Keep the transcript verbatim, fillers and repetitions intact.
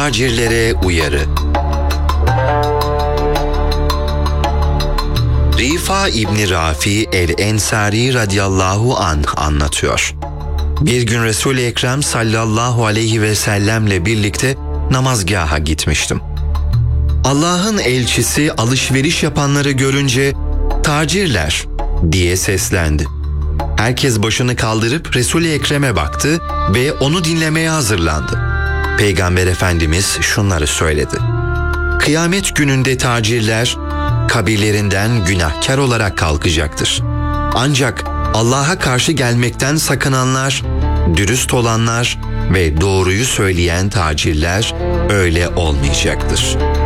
Tacirlere uyarı. Rifa İbni Rafi el-Ensari radıyallahu anh anlatıyor. Bir gün Resul-i Ekrem sallallahu aleyhi ve sellemle birlikte namazgaha gitmiştim. Allah'ın elçisi alışveriş yapanları görünce "Tacirler" diye seslendi. Herkes başını kaldırıp Resul-i Ekrem'e baktı ve onu dinlemeye hazırlandı. Peygamber Efendimiz şunları söyledi: "Kıyamet gününde tacirler kabirlerinden günahkar olarak kalkacaktır. Ancak Allah'a karşı gelmekten sakınanlar, dürüst olanlar ve doğruyu söyleyen tacirler öyle olmayacaktır."